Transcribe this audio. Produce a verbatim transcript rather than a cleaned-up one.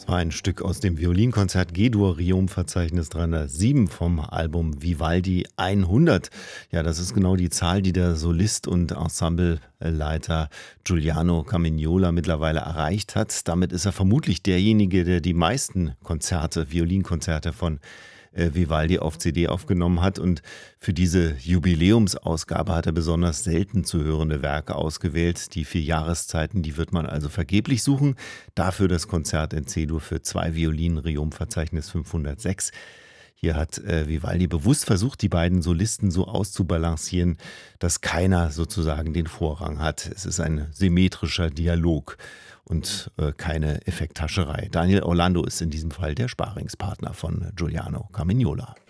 Das war ein Stück aus dem Violinkonzert G-Dur Riom-Verzeichnis dreihundertsieben vom Album Vivaldi hundert. Ja, das ist genau die Zahl, die der Solist und Ensembleleiter Giuliano Carmignola mittlerweile erreicht hat. Damit ist er vermutlich derjenige, der die meisten Konzerte, Violinkonzerte von äh, Vivaldi auf C D aufgenommen hat. Und für diese Jubiläumsausgabe hat er besonders selten zu hörende Werke ausgewählt. Die vier Jahreszeiten, die wird man also vergeblich suchen. Dafür das Konzert in C-Dur für zwei Violinen, Riom-Verzeichnis fünfhundertsechs. Hier hat äh, Vivaldi bewusst versucht, die beiden Solisten so auszubalancieren, dass keiner sozusagen den Vorrang hat. Es ist ein symmetrischer Dialog und äh, keine Effekthascherei. Daniel Orlando ist in diesem Fall der Sparingspartner von Giuliano Carmignola.